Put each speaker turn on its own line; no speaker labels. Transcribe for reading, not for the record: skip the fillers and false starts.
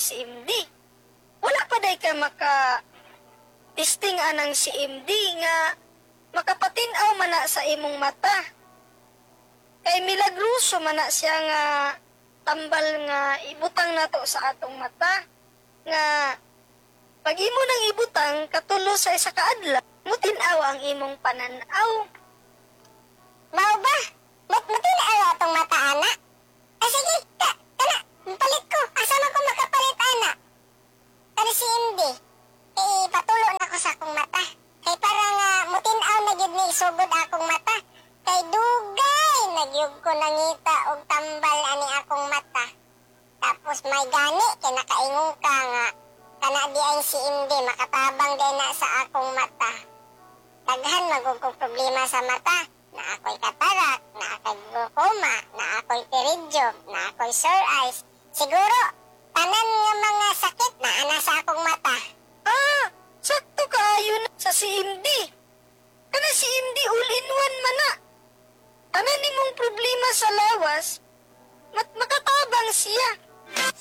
si MD. Wala pa day ka maka-testing anang si MD nga makapatinaw man na sa imong mata. Kay milagruso man na siya nga tambal nga ibutang nato sa atong mata. Nga pag imo nang ibutang katulo sa isa ka adlaw, mutinaw ang imong pananaw.
Mao ba? Matinaw atong mata, ana? Sige, kana, palit ko. Asa man ko makapalit, ana? Kana si MD. Patulo na ko sa akong mata. Kay para nga mutinaw na gyud ni isugod akong mata. Kay dugay nagyug ko nangita og tambal ani akong mata. Tapos may gani kay nakaingon ka nga kana di ay si MD makatabang din na sa akong mata. Daghan magugong problema sa mata. Na ako'y katarak, na ako'y glaucoma, na ako'y pterygium, na ako'y sore eyes. Siguro, tanan nga mga sakit na ana sa akong mata.
Sakto kaayo na sa si MD. Kana si MD all-in-one man na. Tanan nimong problema sa lawas, makatabang siya.